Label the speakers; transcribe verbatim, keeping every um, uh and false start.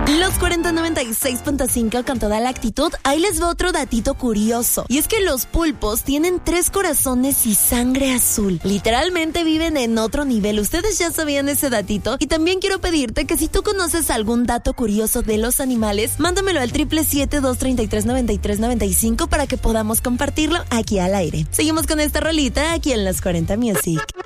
Speaker 1: Los cuarenta noventa y seis punto cinco con toda la actitud. Ahí les va otro datito curioso. Y es que los pulpos tienen tres corazones y sangre azul. Literalmente viven en otro nivel. Ustedes ya sabían ese datito. Y también quiero pedirte que si tú conoces algún dato curioso de los animales, mándamelo al triple siete, dos treinta y tres, noventa y tres noventa y cinco para que podamos compartirlo aquí al aire. Seguimos con esta rolita aquí en Los cuarenta Music.